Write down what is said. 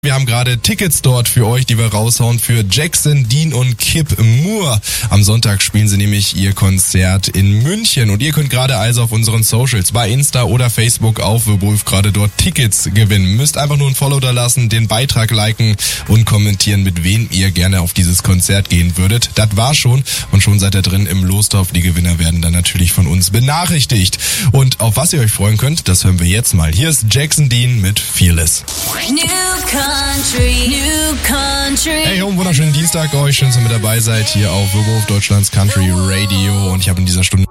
Wir haben gerade Tickets dort für euch, die wir raushauen für Jackson, Dean und Kip Moore. Am Sonntag spielen sie nämlich ihr Konzert in München und ihr könnt gerade also auf unseren Socials bei Insta oder Facebook auf Verbruf gerade dort Tickets gewinnen. Müsst einfach nur ein Follow da lassen, den Beitrag liken und kommentieren, mit wem ihr gerne auf dieses Konzert gehen würdet. Das war schon und schon seid ihr drin im Lostopf. Die Gewinner werden dann natürlich von uns benachrichtigt. Und auf was ihr euch freuen könnt, das hören wir jetzt mal. Hier ist Jackson Dean mit Fearless. New Country. Hey, wunderschönen Dienstag euch. Schön, dass ihr mit dabei seid hier auf Verbruf, Deutschlands Country Radio. Und ich habe in dieser Stunde